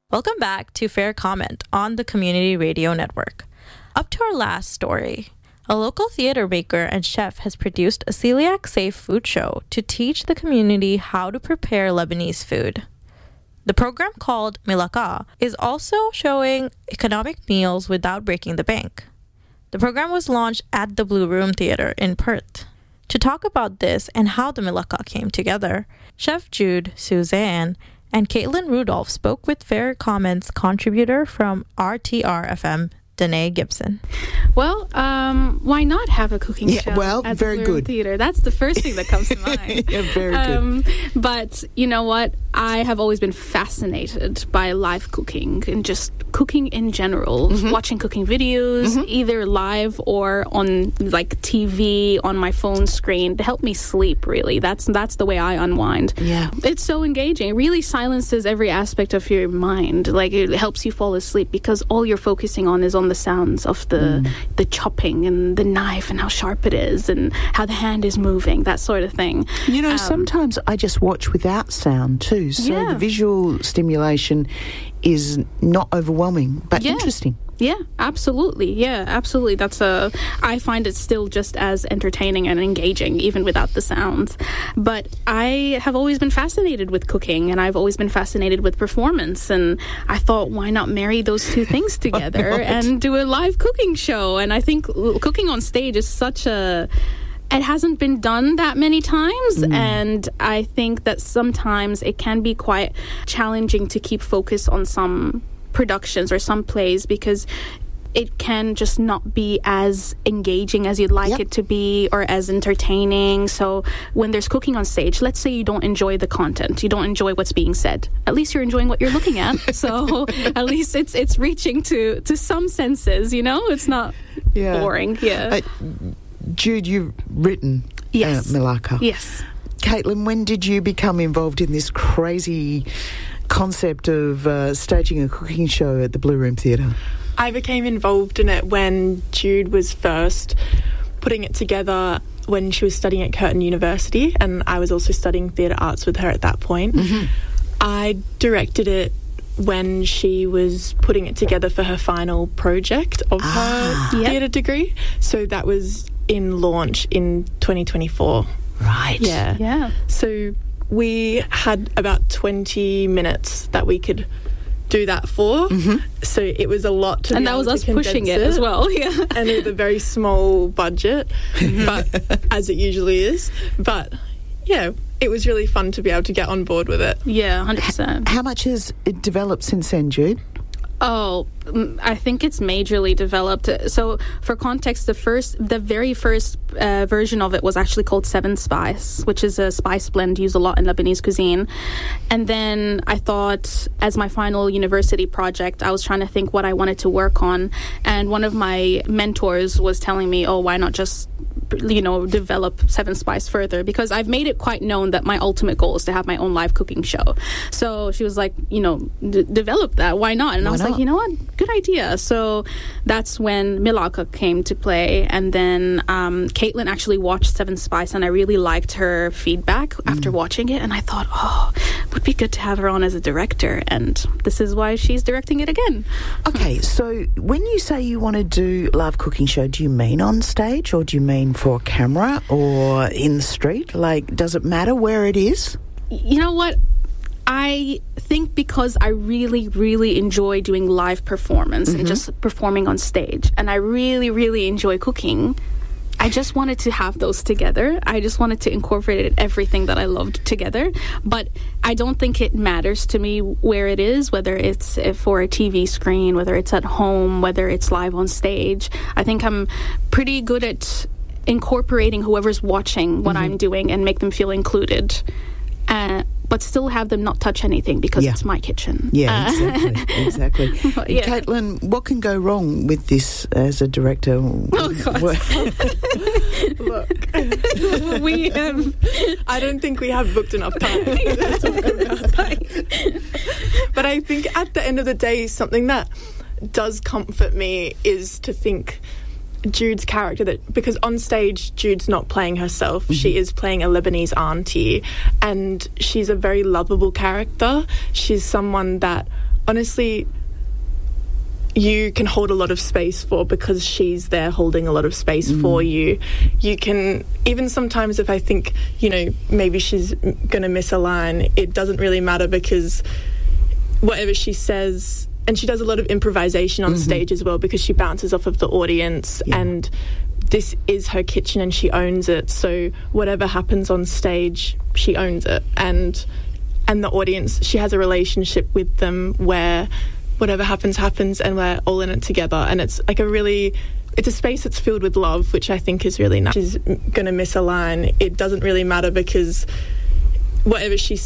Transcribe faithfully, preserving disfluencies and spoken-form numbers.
Welcome back to Fair Comment on the Community Radio Network. Up to our last story, a local theater maker and chef has produced a celiac-safe food show to teach the community how to prepare Lebanese food. The program, called Milaka, is also showing economic meals without breaking the bank. The program was launched at the Blue Room Theatre in Perth. To talk about this and how the Milaka came together, Chef Jude, Suzanne, and Caitlin Rudolph spoke with Fair Comment's contributor from R T R F M, Danae Gibson. Well, um, why not have a cooking yeah, show well, at very the Blue Room good. Theatre? That's the first thing that comes to mind. yeah, very um, good. But you know what? I have always been fascinated by live cooking and just cooking in general. Mm-hmm. Watching cooking videos, mm-hmm. either live or on like T V, on my phone screen, to help me sleep. Really, that's that's the way I unwind. Yeah, it's so engaging. It really silences every aspect of your mind. Like it helps you fall asleep because all you're focusing on is on the sounds of the mm. the chopping and the knife and how sharp it is and how the hand is moving, that sort of thing. You know, um, sometimes I just watch without sound too, so yeah. the visual stimulation is not overwhelming, but yeah. interesting. Yeah, absolutely. Yeah, absolutely. That's a. I find it still just as entertaining and engaging, even without the sounds. But I have always been fascinated with cooking, and I've always been fascinated with performance. And I thought, why not marry those two things together and do a live cooking show? And I think cooking on stage is such a. It hasn't been done that many times, mm. and I think that sometimes it can be quite challenging to keep focus on some productions or some plays because it can just not be as engaging as you'd like yep. it to be or as entertaining. So when there's cooking on stage, let's say you don't enjoy the content, you don't enjoy what's being said, at least you're enjoying what you're looking at. So at least it's it's reaching to to some senses, you know, it's not yeah. boring. Yeah. Uh, Jude, you've written yes. uh, Milaka. Yes. Caitlin, when did you become involved in this crazy concept of uh, staging a cooking show at the Blue Room Theatre? I became involved in it when Jude was first putting it together when she was studying at Curtin University, and I was also studying theatre arts with her at that point. Mm-hmm. I directed it when she was putting it together for her final project of ah. her yep. theatre degree. So that was in launch in twenty twenty-four. Right. Yeah. Yeah. So we had about twenty minutes that we could do that for. Mm-hmm. So it was a lot to and be that able was to us pushing it, it as well. Yeah. And with a very small budget, but as it usually is. But yeah, it was really fun to be able to get on board with it. Yeah, one hundred percent. How much has it developed since then, Jude? Oh, I think it's majorly developed. So, for context, the first, the very first uh, version of it was actually called Seven Spice, which is a spice blend used a lot in Lebanese cuisine. And then I thought, as my final university project, I was trying to think what I wanted to work on. And one of my mentors was telling me, "Oh, why not just, you know, develop Seven Spice further?" Because I've made it quite known that my ultimate goal is to have my own live cooking show. So she was like, you know, d- develop that. Why not? And why I was not? like, you know what? Good idea. So that's when Milaka came to play. And then um, Caitlin actually watched Seven Spice, and I really liked her feedback mm. after watching it. And I thought, oh, it would be good to have her on as a director. And this is why she's directing it again. Okay, so when you say you want to do live cooking show, do you mean on stage or do you mean for a camera or in the street? Like, does it matter where it is? You know what? I think because I really, really enjoy doing live performance mm-hmm. and just performing on stage, and I really, really enjoy cooking, I just wanted to have those together. I just wanted to incorporate everything that I loved together. But I don't think it matters to me where it is, whether it's for a T V screen, whether it's at home, whether it's live on stage. I think I'm pretty good at incorporating whoever's watching what mm-hmm. I'm doing and make them feel included. Uh, but still have them not touch anything because yeah. it's my kitchen. Yeah, exactly. exactly. yeah. Caitlin, what can go wrong with this as a director? Oh, God. Look, we um, I don't think we have booked enough time. But I think at the end of the day, something that does comfort me is to think Jude's character, that because on stage Jude's not playing herself, mm-hmm. she is playing a Lebanese auntie, and she's a very lovable character. She's someone that honestly, you can hold a lot of space for because she's there holding a lot of space mm. for you. You can, even sometimes if I think, you know, maybe she's going to miss a line, it doesn't really matter because whatever she says, and she does a lot of improvisation on mm-hmm. stage as well because she bounces off of the audience yeah. and this is her kitchen and she owns it. So whatever happens on stage, she owns it. And and the audience, she has a relationship with them where whatever happens, happens, and we're all in it together. And it's like a really, it's a space that's filled with love, which I think is really nice. She's going to miss a line. It doesn't really matter because whatever she